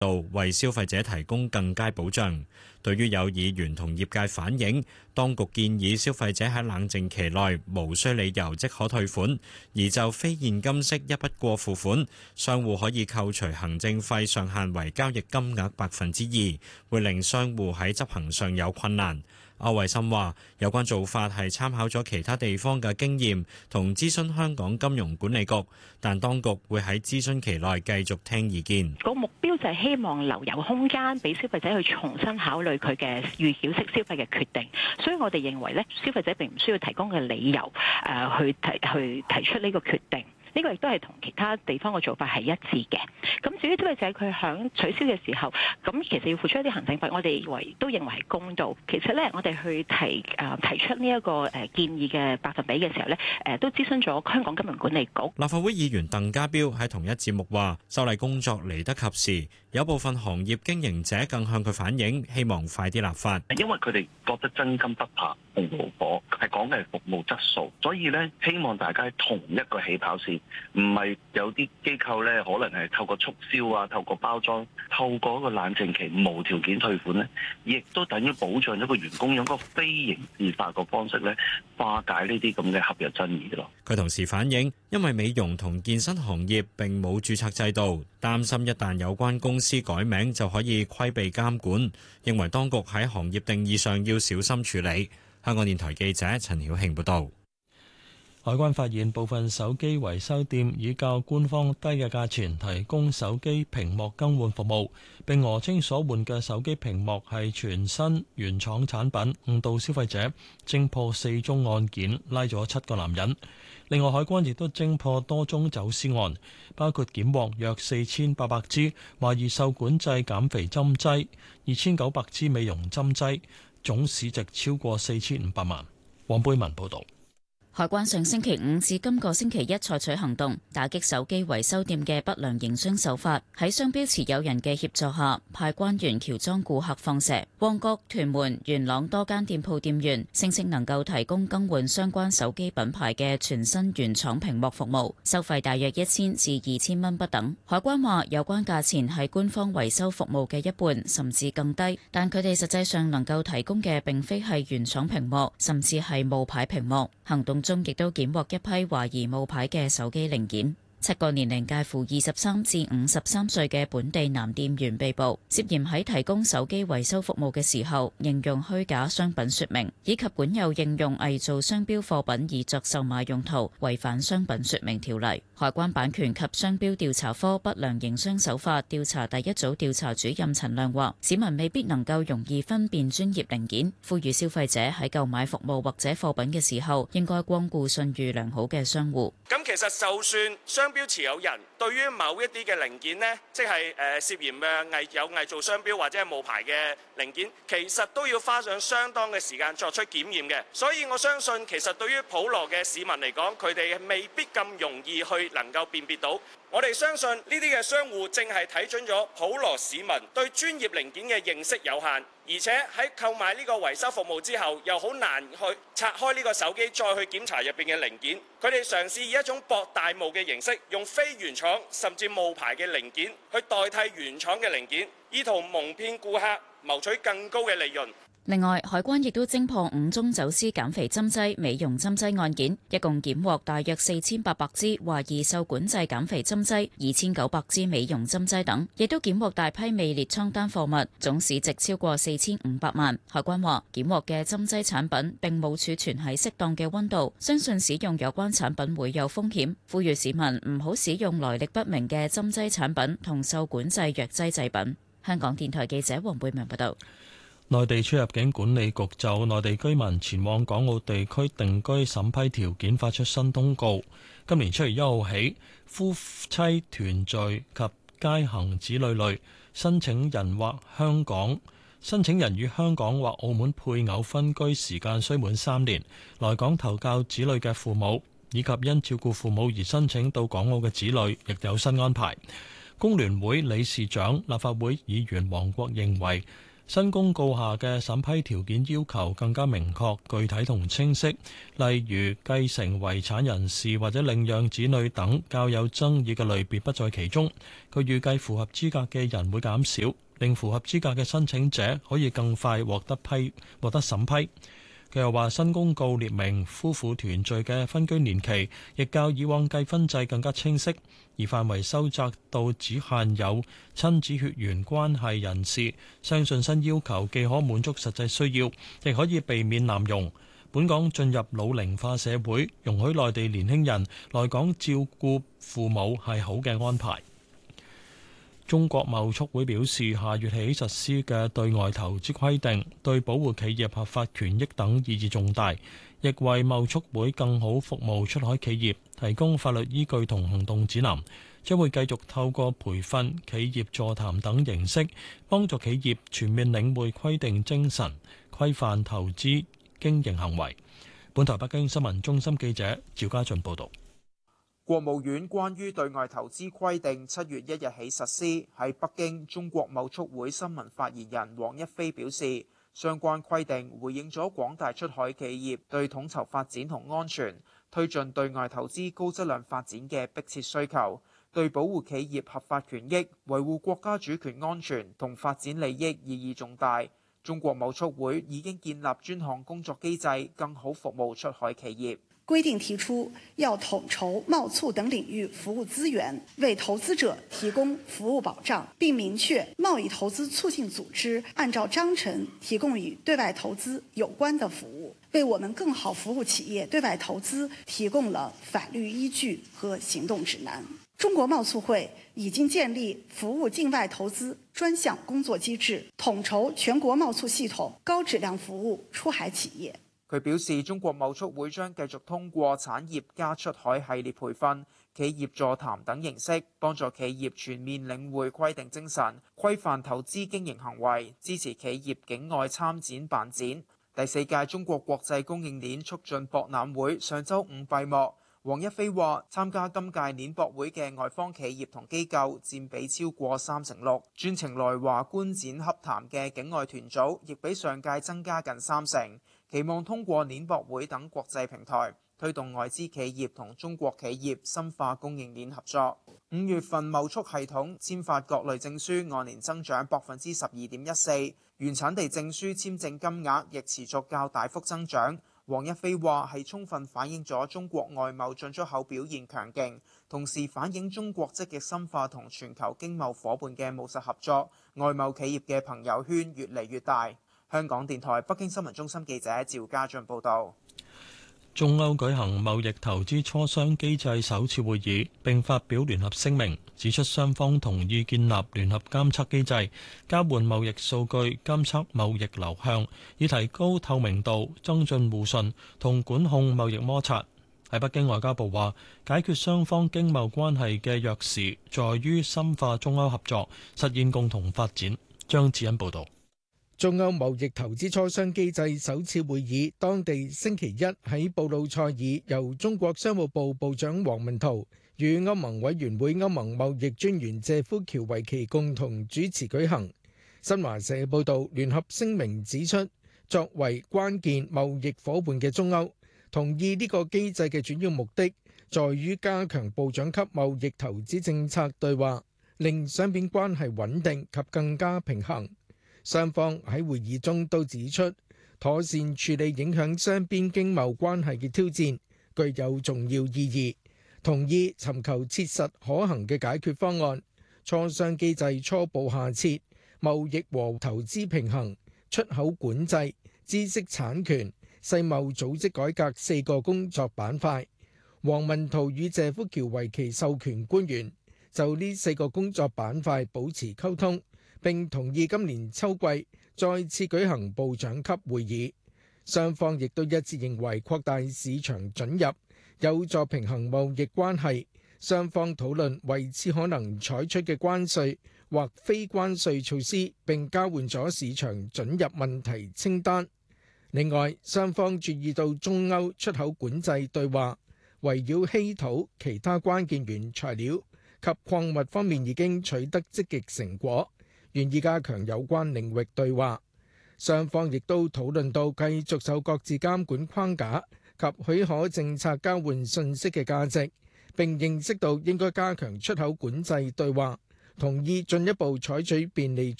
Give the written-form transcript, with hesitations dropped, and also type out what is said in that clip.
度，為消費者提供更佳保障。對於有議員同業界反映，當局建議消費者喺冷靜期內無需理由即可退款，而就非現金式一筆過付款，商戶可以扣除行政費上限為交易金額2%，會令商戶喺執行上有困難。歐惠森話：有關做法係參考咗其他地方嘅經驗，同諮詢香港金融管理局，但當局會喺諮詢期內繼續聽意見。 個目標就係希望留有空間俾消費者去重新考慮佢嘅預繳式消費嘅決定，所以我哋認為咧，消費者並唔需要提供嘅理由去提出呢個決定。呢個亦都係同其他地方嘅做法係一致嘅。咁至於消費者佢響取消嘅時候，咁其實要付出一啲行政費，我哋都認為係公道。其實咧，我哋去提出呢一個建議嘅百分比嘅時候咧，都諮詢咗香港金融管理局。 立法會議員鄧家彪喺同一節目話：修例工作嚟得及時，有部分行業經營者更向佢反映，希望快啲立法。 因為佢哋覺得真金不怕紅爐火，係講嘅係服務質素，所以咧希望大家同一個起跑線。唔係有啲機構咧，可能係透過促銷啊，透過包裝，透過一個冷靜期無條件退款咧，亦都等於保障咗個員工用個非刑事化個方式咧，化解呢啲咁嘅合約爭議咯。 佢同時反映，因為美容同健身行業並冇註冊制度，擔心一旦有關公司改名就可以規避監管，認為當局喺行業定義上要小心處理。香港電台記者陳曉慶報導。 海關發現部分手機維修店以較官方低嘅價錢提供手機屏幕更換服務，並訛稱所換嘅手機屏幕係全新原廠產品，誤導消費者。偵破4宗案件，拉咗7個男人。另外，海關亦都偵破多宗走私案，包括檢獲約4800支懷疑受管制減肥針劑、2900支美容針劑，總市值超過4500萬。黃貝文報導。 海關上星期五至今個星期一採取行動，打擊手機維修店嘅不良營商手法。喺商標持有人嘅協助下，派關員喬裝顧客放蛇。旺角、屯門、元朗多間店鋪店員聲稱能夠提供更換相關手機品牌嘅全新原廠屏幕服務，收費大約1000至2000蚊不等。海關話有關價錢係官方維修服務嘅一半，甚至更低，但佢哋實際上能夠提供嘅並非係原廠屏幕，甚至係冒牌屏幕。行動中亦都檢獲一批懷疑冒牌嘅手機零件。7個年齡介乎23至53歲嘅本地男店員被捕，涉嫌喺提供手機維修服務嘅時候，應用虛假商品說明，以及管有應用偽造商標貨品以作售賣用途，違反商品說明條例。海關版權及商標調查科不良營商手法調查第一組調查主任陳亮話：市民未必能夠容易分辨專業零件，呼籲消費者喺購買服務或者貨品嘅時候，應該光顧信譽良好嘅商戶。 咁其實就算商標持有人對於某一啲嘅零件呢，即係涉嫌嘅有偽造商標或者係冒牌嘅零件，其實都要花上相當嘅時間作出檢驗嘅。所以我相信其實對於普羅嘅市民嚟講，佢哋未必咁容易去能夠辨別到。我哋相信呢啲嘅商戶正係睇準咗普羅市民對專業零件嘅認識有限，而且喺購買呢個維修服務之後，又好難去拆開呢個手機再去檢查入邊嘅零件。佢哋嘗試以一種博大霧嘅形式，用非原廠甚至冒牌嘅零件去代替原廠嘅零件，意圖蒙騙顧客，謀取更高嘅利潤。 另外，海關亦都偵破5宗走私減肥針劑、美容針劑案件，一共檢獲大約4800支懷疑受管制減肥針劑、2900支美容針劑等，亦都檢獲大批未列倉單貨物，總市值超過4500萬。海關話，檢獲嘅針劑產品並冇儲存喺適當嘅溫度，相信使用有關產品會有風險，呼籲市民唔好使用來歷不明嘅針劑產品同受管制藥劑製品。香港電台記者黃貝文報道。 內地出入境管理局就內地居民前往港澳地區定居審批條件發出新通告。今年7月1號起，夫妻團聚及偕行子女類申請人與香港或澳門配偶分居時間須滿3年，來港投教子女嘅父母，以及因照顧父母而申請到港澳嘅子女，亦有新安排。工聯會理事長、立法會議員黃國認為， 新公告下嘅審批條件要求更加明確、具體同清晰，例如繼承遺產人士或者領養子女等較有爭議嘅類別不在其中。佢預計符合資格嘅人會減少，令符合資格嘅申請者可以更快獲得審批。佢又話：新公告列明夫婦團聚嘅分居年期，亦較以往計分制更加清晰，而範圍收窄到只限有親子血緣關係人士。相信新要求既可滿足實際需要，亦可以避免濫用。本港進入老齡化社會，容許內地年輕人來港照顧父母係好嘅安排。中國貿促會表示，下月起實施嘅對外投資規定，對保護企業合法權益等意義重大，亦為貿促會更好服務出海企業提供法律依據同行動指南。將會繼續透過培訓、企業座談等形式，幫助企業全面領會規定精神，規範投資經營行為。本台北京新聞中心記者趙家俊報道。 國務院關於對外投資規定7月1日起實施。喺北京，中國貿促會新聞發言人黃一飛表示，相關規定回應咗廣大出海企業對統籌發展同安全、推進對外投資高質量發展嘅迫切需求，對保護企業合法權益、維護國家主權安全同發展利益意義重大。中國貿促會已經建立專項工作機制，更好服務出海企業。 規定提出要統籌貿促等領域服務資源，為投資者提供服務保障，並明確貿易投資促進組織按照章程提供與對外投資有關的服務，為我們更好服務企業對外投資提供了法律依據和行動指南。中國貿促會已經建立服務境外投資專項工作機制，統籌全國貿促系統高質量服務出海企業。 佢表示，中國貿促會將繼續通過產業加出海系列培訓、企業座談等形式，幫助企業全面領會規定精神，規範投資經營行為，支持企業境外參展辦展。第4屆中國國際供應鏈促進博覽會上週5閉幕。黃一飛話：參加今屆鏈博會嘅外方企業同機構佔比超過36%，專程來華觀展洽談嘅境外團組亦比上屆增加近30%。期望通過鏈博會等國際平台，推動外資企業同中國企業深化供應鏈合作。5月份貿促系統簽發各類證書按年增長12.14%，原產地證書簽證金額亦持續較大幅增長。黃一飛話係充分反映咗中國外貿進出口表現強勁，同時反映中國積極深化同全球經貿夥伴嘅務實合作，外貿企業嘅朋友圈越嚟越大。香港電台北京新聞中心記者趙家俊報道。 中歐舉行貿易投資磋商機制首次會議，並發表聯合聲明，指出雙方同意建立聯合監測機制，交換貿易數據，監測貿易流向，以提高透明度、增進互信同管控貿易摩擦。喺北京，外交部話，解決雙方經貿關係嘅鑰匙，在於深化中歐合作，實現共同發展。張子欣報導。 中歐貿易投資磋商機制首次會議，當地星期一喺布魯塞爾由中國商務部部長王文濤與歐盟委員會歐盟貿易專員謝夫喬維奇共同主持舉行。新華社報導，聯合聲明指出，作為關鍵貿易夥伴嘅中歐，同意呢個機制嘅主要目的，在於加強部長級貿易投資政策對話，令雙邊關係穩定及更加平衡。雙方喺會議中都指出，妥善處理影響雙邊經貿關係嘅挑戰，具有重要意義，同意尋求切實可行嘅解決方案。磋商機制初步下設貿易和投資平衡、出口管制、知識產權、世貿組織改革4個工作板塊。王文濤與謝夫喬維奇授權官員就呢4個工作板塊保持溝通，並同意今年秋季再次舉行部長級會議。雙方亦都一致認為擴大市場准入有助平衡貿易關係。雙方討論為此可能採取嘅關稅或非關稅措施，並交換咗市場准入問題清單。另外，雙方注意到中歐出口管制對話圍繞稀土、其他關鍵原材料及礦物方面已經取得積極成果。 願意加強有關領域對話。雙方亦都討論到繼續就各自監管框架及許可政策交換信息嘅價值，並認識到應該加強出口管制對話，同意進一步採取便利